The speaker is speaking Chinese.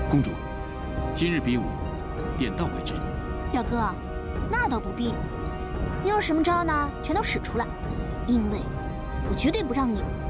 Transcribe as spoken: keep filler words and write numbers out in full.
公主，今日比武，点到为止。 表哥，那倒不必。你有什么招呢，全都使出来，因为我绝对不让你